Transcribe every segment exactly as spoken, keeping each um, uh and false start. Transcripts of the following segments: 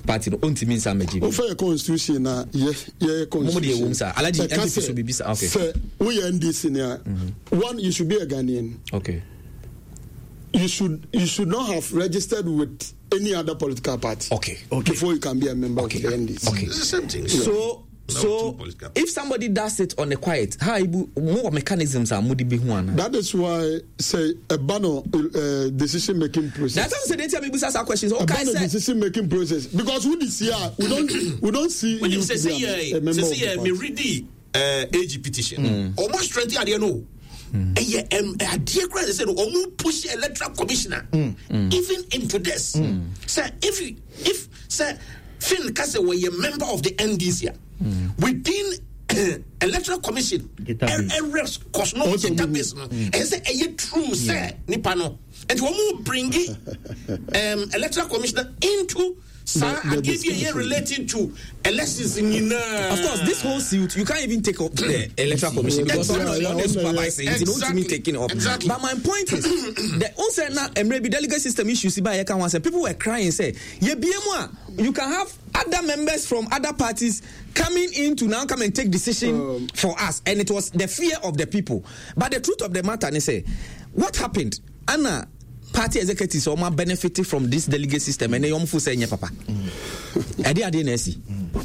party no onti mean some meji. O for constitution na ye ye constitution. Mo de alaji M P so be bisa okay. Say we N D C na one you should be a Ghanaian. Okay. You should you should not have registered with any other political party. Okay. Okay. Before you can be a member okay. of the N D C. Okay. It's the same thing. So yeah. So if somebody does it on the quiet, how more mechanisms are mudi be one. That is why say a banner uh, decision making process. That's what I'm saying. Me ask questions. Okay, a banner decision making process because who this year we don't we don't see. When you say say yeah, say yeah, me read the uh, A G petition. Almost twenty I don't know. And yeah, um, a dear friend said, "Oh, push electoral commissioner even into this." Sir, if you if sir Finn Kase were a member of the N D C within uh, electoral commission, errors cause no database, and say a true sir Nipano, and we bring it um electoral commissioner into. Sir, I give you here relating to elections in uh, of course, this whole suit you can't even take up the electoral commission because exactly. you're not supervising it. You don't mean taking it up. Exactly. But my point is the also now and maybe delegate system issues by you can once people were crying say ye B M you can have other members from other parties coming in to now come and take decision um, for us, and it was the fear of the people. But the truth of the matter is say what happened Anna party executives are benefiting from this delegate system and they almost say papa. I did I see.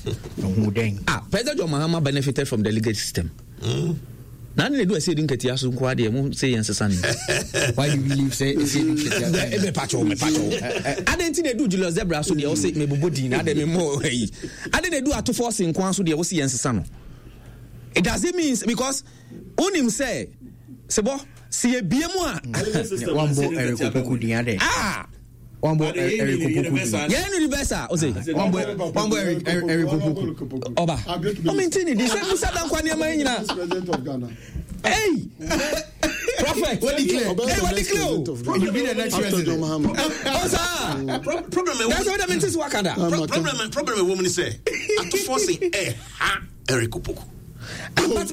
Ah, President John Mahama benefited from delegate system. Now they do a say didn't get yasu kwadi won't say yes son. Why do you believe say say me pacho me pacho. I didn't think they do Julius Zebra so they all say me bobodi na dem more. I didn't do at force in kwan so they all see yes son. It doesn't mean because unim say sebo si e bie mu a one bo erikopoku dia de ah one bo erikopoku ya no reversa o say one bo one bo erikopoku oba o maintain this say musa dan kwa niam nyina president of Ghana hey prophet what declare hey what declare you be the next president oh sir problem that's what I mean is wakanda problem problem woman say at forcing eh ha erikopoku but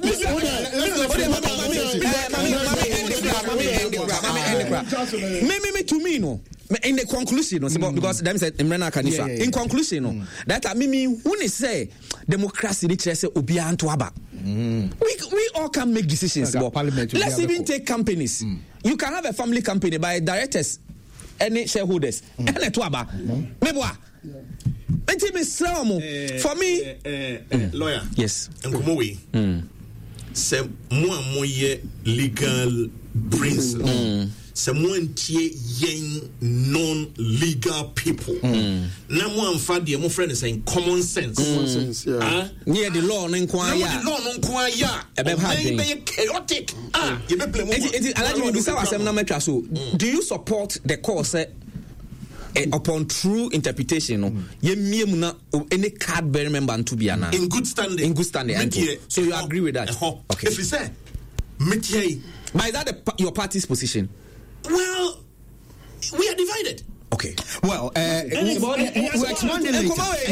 me me me to me no in the conclusion no mm. because them said Imrana Kanisa yeah, yeah, yeah. in conclusion no mm. that me me who ni say democracy ni say obi anto aba we we all can make decisions about parliament. Let's even take companies mm. you can have a family company by directors any shareholders mm. and to aba me boa enti me srawo for me eh, eh, eh, lawyer yes nkomo we se mo amoye legal brains mm. se mo antie yen non legal people mm. na mo amfa de mo friend say common sense common sense yeah ah near the law no nkwa ya the law no nkwa ya e be chaotic ah you be play mo enti alaji me bisa wasem na matwa so do you support the cause uh, upon true interpretation no ye miem na any card bearer member to be ana in good standing in good standing so you agree with that okay if you say metie but is that the, your party's position? Well, we are divided. Okay. Well, uh, we, we're expanding later.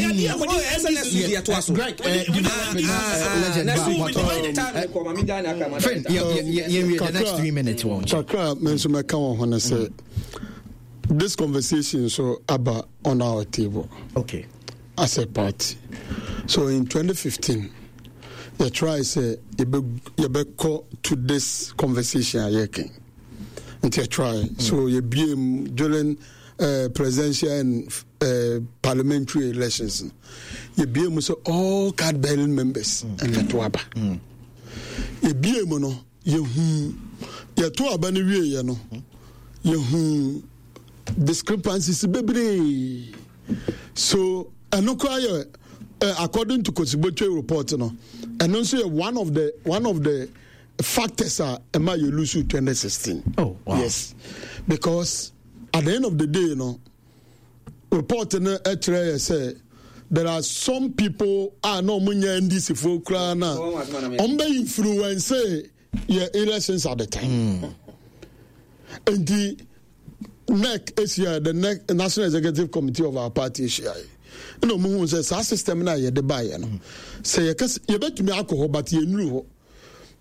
Friend, the next three minutes. Chakra, mention my come on say this conversation so about on our table. Okay. As a party. So in twenty fifteen, you try say you be call to this conversation again. And you try. Mm. So you be during uh, presidential and uh, parliamentary elections. You be able to all card bearing members mm. and the Tuaba. Mm. You be able to you you Tuaba ni we you know you discrepancies baby. So I no cry. Uh, according to Kosiboche report, you know, and also one of the one of the factors are Emma Yolusu twenty sixteen. Oh, wow. Yes, because at the end of the day, you know, report in uh, say there are some people are no munya in this for krana on the influence yeah elections at the time, mm. and the N E C is here, the N E C, National Executive Committee of our party is here. No, mu say sa system na ye de buy no say ye kas ye betumi alcohol but ye nuru ho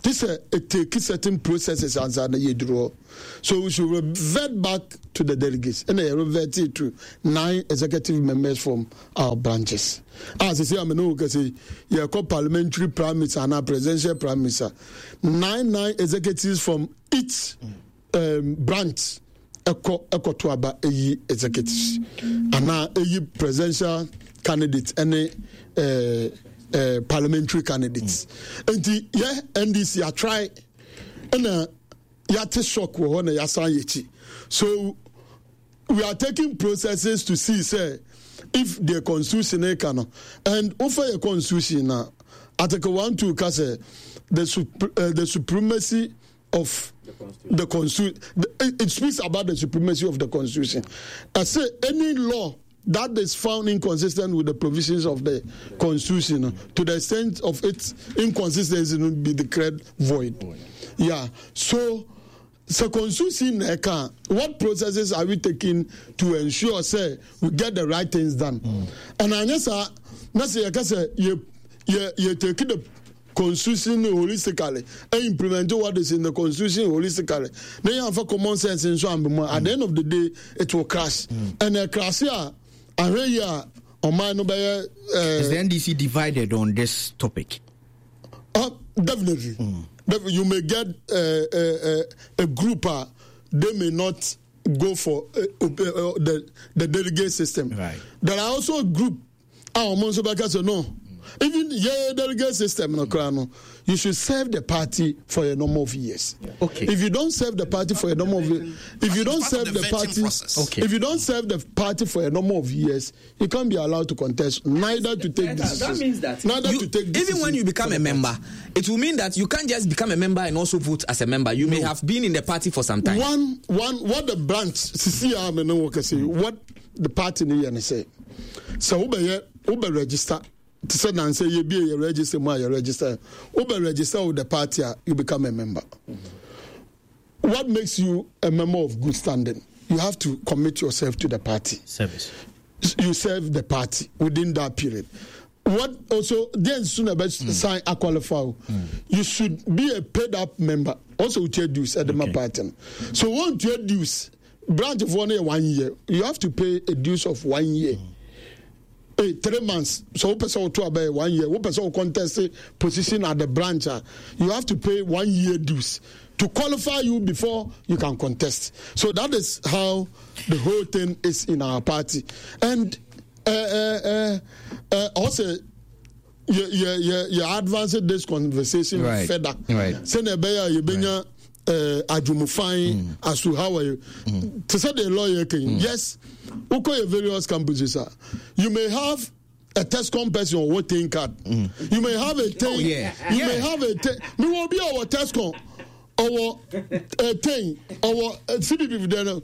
this uh, it takes certain processes as an yedro. So we should revert back to the delegates and uh, revert it to nine executive members from our branches. As I say, I'm no because you call parliamentary prime minister and our presidential prime minister. Nine nine executives from each um, branch. Eko eko to aba eyi executives and now eyi presidential candidates any uh, uh, parliamentary candidates. And the yeah N D C I try and uh, yate shock wo na yasan yechi. So we are taking processes to see say if the constitution e can and over a constitution na article one two ka say the sup- uh, the supremacy of the constitution. It speaks about the supremacy of the constitution. I say any law that is found inconsistent with the provisions of the constitution, mm. to the extent of its inconsistency, will be declared void. void. Yeah. So, so constitution, what processes are we taking to ensure, say, we get the right things done? Mm. And I guess, I say, you you you take the constitution holistically and implement what is in the constitution holistically. Then you have a common sense in so at the end of the day it will crash. Mm. And a crash here, and here on my no uh, is the N D C divided on this topic? Uh, definitely. Mm. You may get uh, uh, uh, a group, uh, they may not go for uh, uh, the, the delegate system. Right. There are also a group, ah, so no. Even yeah, delegate system, no, you should serve the party for a number of years. Okay. If you don't serve the party for a number of years, if you don't serve the, the party, process. if you don't serve the party for a number of years, you can't be allowed to contest, neither to take decisions. That means that neither you, to take even when you become a member, it will mean that you can't just become a member and also vote as a member. You no. may have been in the party for some time. One, one, what the branch, what the party need say. So Uber, Uber register. To say and say you be a register, my register, over register with the party, you become a member. Mm-hmm. What makes you a member of good standing? You have to commit yourself to the party. Service. You serve the party within that period. What also then soon about mm. sign a qualify. Mm. You should be a paid up member. Also with your dues at the okay. party. So once your dues, branch of one year, one year, you have to pay a dues of one year. Mm. Hey, three months. So, one person to about one year. One person contest position at the branch. You have to pay one year dues to qualify you before you can contest. So that is how the whole thing is in our party. And uh, uh, uh, uh, also, you you you you advanced this conversation right. further. Right. Senebeya yebenya Ajumufai Asu. How are you? To say the lawyer can yes. Uko your various campuses are. You may have a TESCOM person or voting card. Mm. You may have a thing. Oh, yeah. You yeah. may have a thing. We will be our TESCOM. Our uh, thing, our uh, C B P then,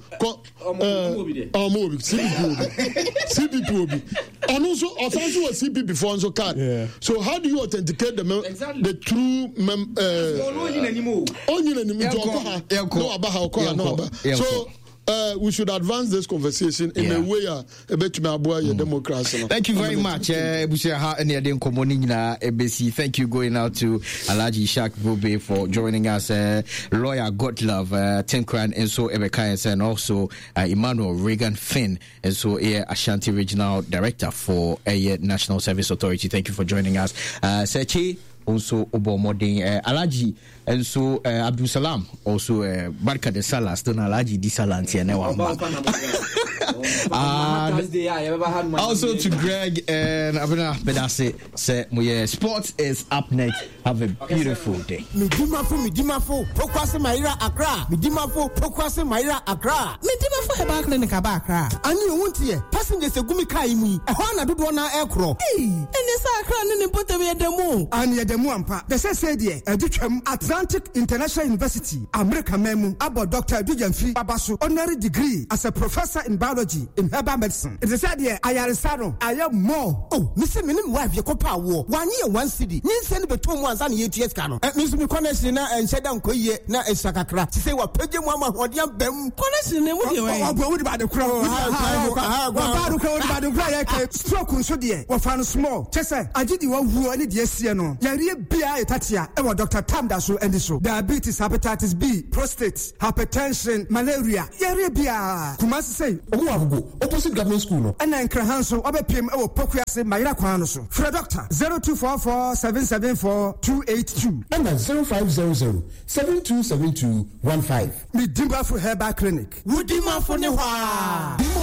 our movie, C B P, C B P, and also also a C B P for also card. Yeah. So how do you authenticate the mem- exactly. the true mem? Uh, so. Uh, we should advance this conversation in yeah. a way uh, a bit to mm. democracy. Thank you very much. Thank you going out to Alhaji Ishaq Bobe for joining us. Uh, Lawyer Godlove, uh, Tinkran, and so Ebekayes, and also uh, Emmanuel Reagan Finn, and so uh, Ashanti Regional Director for uh, National Service Authority. Thank you for joining us. Uh, Sechi. Also, Obomoding uh, Alaji, and so uh, Abdul Salam, also uh, Barka de Salas, Don Alaji di Salanti, and also to Greg and Abuna Bedase, say, yeah, sports is up next. Have a beautiful day. Midimafo, Midimafo, Pokwase Maira Accra, Midimafo, Pokwase Maira Accra, Midimafo Heba Clinic Accra, and you won't hear passengers a gumi kaimi, a Hana Dudwana Aircraw. Hey, and the Sacra and put away the moon, and yet the Muampa, the Sadia, a Ducham Atlantic International University, America Memu, about Doctor Dujan Free Babasu, honorary degree as a professor in biology. biology in herbal medicine. It is said here, I am Saro, I am more. Oh, Mister Minim wife, your copa war. One year, one city. Nin send between ones and eight years cano. And Mister Connection and said, Uncle, ye, na a sakakra. She say, what Pedium Mama, what young Bem. Connection, they would be about the crow. About the cry, stroke on so dear, or found small. Chessa, I did you one who any dear Siano. Yaria Bia Tatia, and Doctor Tamdaso and the so. Diabetes, hepatitis B, prostate, hypertension, malaria. Yaria Bia. Kumasi say, oh, opposite government school. And then Krahanso, Obe P M, or Pocracy, Mayra Quanoso. For a doctor, zero two four four seven seven four two eight two. And then zero five zero zero seven two seven two one five. Midimba for Herbal Clinic. Woodima for Newa.